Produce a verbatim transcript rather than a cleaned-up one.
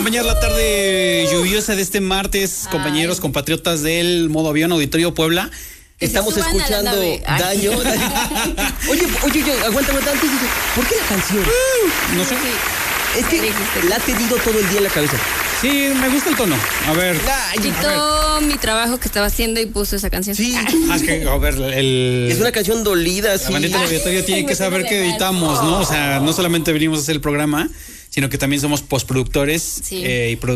acompañar la tarde lluviosa de este martes, Ay. compañeros, compatriotas del Modo Avión Auditorio Puebla. Estamos escuchando Daño. Oye, oye, oye, aguanta, aguanta antes. ¿Por qué la canción? Uh, no sé. Es que la ha tenido todo el día en la cabeza. Sí, me gusta el tono. A ver. Quitó mi trabajo que estaba haciendo y puso esa canción. Sí. Ah, es que, a ver, el... Es una canción dolida, sí. La bandita auditorio tiene que saber que editamos, ¿no? O sea, no solamente venimos a hacer el programa, sino que también somos postproductores sí. eh, y productores.